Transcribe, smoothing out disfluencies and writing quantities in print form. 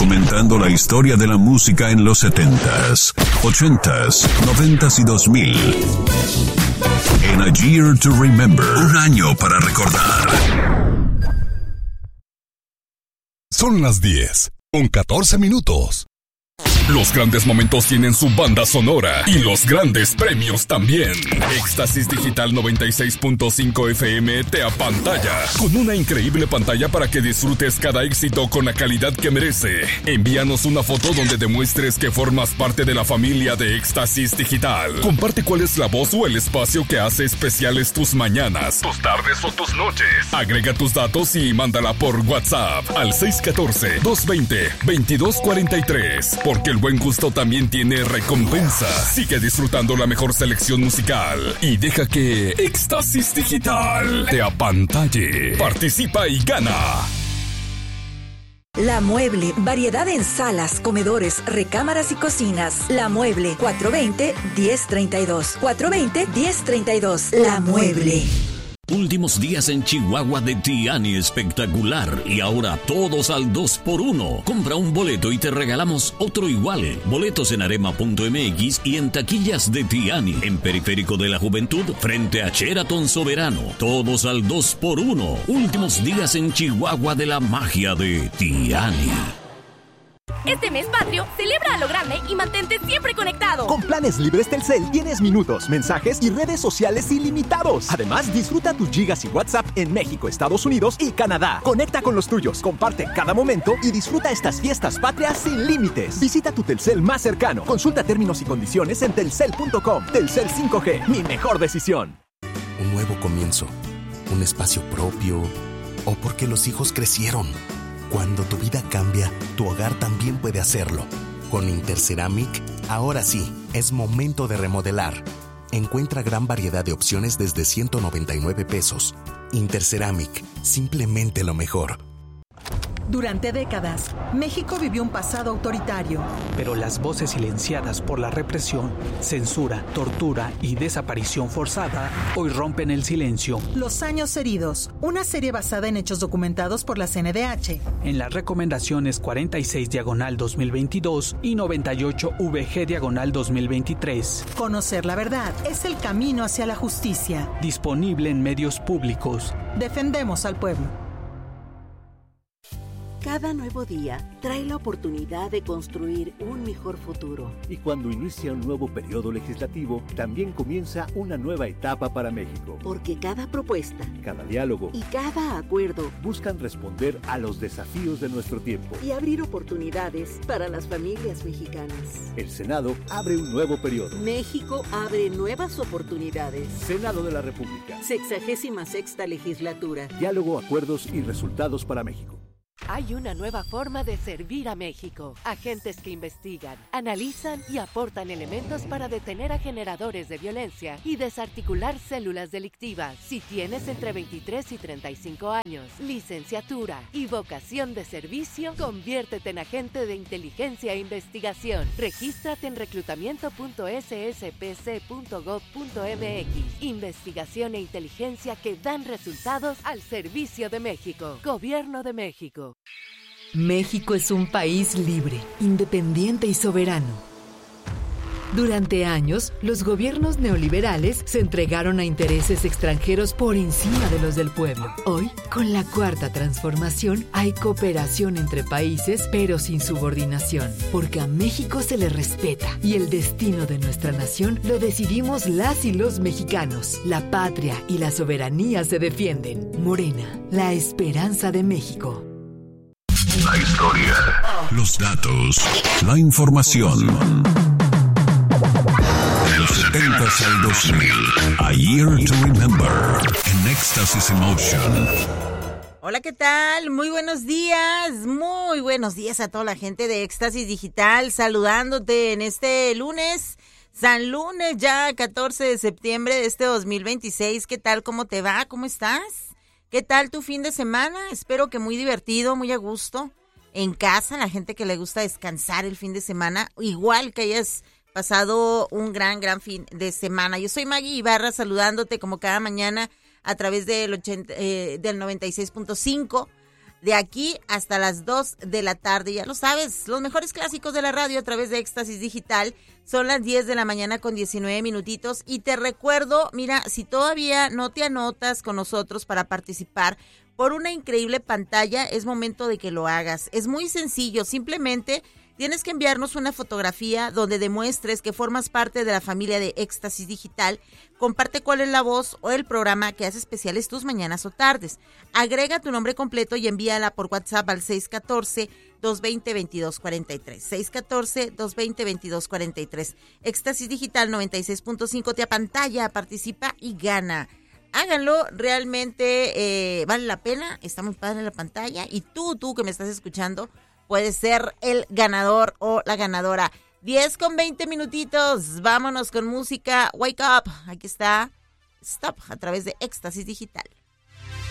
documentando la historia de la música en los 70s, 80s, 90s y 2000. En A Year to Remember, un año para recordar. Son las 10:14. Los grandes momentos tienen su banda sonora y los grandes premios también. Éxtasis Digital 96.5 FM te apantalla con una increíble pantalla para que disfrutes cada éxito con la calidad que merece. Envíanos una foto donde demuestres que formas parte de la familia de Éxtasis Digital. Comparte cuál es la voz o el espacio que hace especiales tus mañanas, tus tardes o tus noches. Agrega tus datos y mándala por WhatsApp al 614-220-2243. Porque el buen gusto también tiene recompensa. Sigue disfrutando la mejor selección musical y deja que Éxtasis Digital te apantalle. Participa y gana. La Mueble, variedad en salas, comedores, recámaras y cocinas. La Mueble, 420-1032. 420-1032. La Mueble. Últimos días en Chihuahua de Tiani espectacular y ahora todos al 2x1. Compra un boleto y te regalamos otro igual. Boletos en arema.mx y en taquillas de Tiani, en Periférico de la Juventud, frente a Sheraton Soberano. Todos al 2x1. Últimos días en Chihuahua de la magia de Tiani. Este mes patrio, celebra a lo grande y mantente siempre conectado. Con planes libres Telcel tienes minutos, mensajes y redes sociales ilimitados. Además, disfruta tus gigas y WhatsApp en México, Estados Unidos y Canadá. Conecta con los tuyos, comparte cada momento y disfruta estas fiestas patrias sin límites. Visita tu Telcel más cercano. Consulta términos y condiciones en telcel.com. Telcel 5G, mi mejor decisión. Un nuevo comienzo, un espacio propio o porque los hijos crecieron. Cuando tu vida cambia, tu hogar también puede hacerlo. Con Interceramic, ahora sí, es momento de remodelar. Encuentra gran variedad de opciones desde 199 pesos. Interceramic, simplemente lo mejor. Durante décadas, México vivió un pasado autoritario. Pero las voces silenciadas por la represión, censura, tortura y desaparición forzada hoy rompen el silencio. Los años heridos, una serie basada en hechos documentados por la CNDH. En las recomendaciones 46/2022 y 98VG/2023. Conocer la verdad es el camino hacia la justicia. Disponible en medios públicos. Defendemos al pueblo. Cada nuevo día trae la oportunidad de construir un mejor futuro. Y cuando inicia un nuevo periodo legislativo, también comienza una nueva etapa para México. Porque cada propuesta, cada diálogo y cada acuerdo buscan responder a los desafíos de nuestro tiempo y abrir oportunidades para las familias mexicanas. El Senado abre un nuevo periodo. México abre nuevas oportunidades. Senado de la República. 66ª legislatura. Diálogo, acuerdos y resultados para México. Hay una nueva forma de servir a México. Agentes que investigan, analizan y aportan elementos para detener a generadores de violencia y desarticular células delictivas. Si tienes entre 23 y 35 años, licenciatura y vocación de servicio, conviértete en agente de inteligencia e investigación. Regístrate en reclutamiento.sspc.gov.mx. Investigación e inteligencia que dan resultados al servicio de México. Gobierno de México. México es un país libre, independiente y soberano. Durante años, los gobiernos neoliberales se entregaron a intereses extranjeros por encima de los del pueblo. Hoy, con la Cuarta Transformación, hay cooperación entre países, pero sin subordinación, porque a México se le respeta y el destino de nuestra nación lo decidimos las y los mexicanos. La patria y la soberanía se defienden. Morena, la esperanza de México. La historia, los datos, la información. De los 70s al 2000, A Year to Remember, en Éxtasis Emotion. Hola, ¿qué tal? Muy buenos días a toda la gente de Éxtasis Digital, saludándote en este lunes, San Lunes ya, 14 de septiembre de este 2026. ¿Qué tal? ¿Cómo te va? ¿Cómo estás? ¿Qué tal tu fin de semana? Espero que muy divertido, muy a gusto, en casa, la gente que le gusta descansar el fin de semana, igual que hayas pasado un gran fin de semana. Yo soy Maggie Ibarra, saludándote como cada mañana a través del 96.5 de aquí hasta las 2 de la tarde. Ya lo sabes, los mejores clásicos de la radio a través de Éxtasis Digital. Son las 10 de la mañana con 19 minutitos. Y te recuerdo, mira, si todavía no te anotas con nosotros para participar por una increíble pantalla, es momento de que lo hagas. Es muy sencillo, simplemente tienes que enviarnos una fotografía donde demuestres que formas parte de la familia de Éxtasis Digital. Comparte cuál es la voz o el programa que hace especiales tus mañanas o tardes. Agrega tu nombre completo y envíala por WhatsApp al 614-220-2243. 614-220-2243. Éxtasis Digital 96.5 te apantalla, participa y gana. Háganlo, realmente vale la pena, está muy padre la pantalla. Y tú que me estás escuchando, puedes ser el ganador o la ganadora. 10 con 20 minutitos. Vámonos con música. Wake Up. Aquí está Stop a través de Éxtasis Digital.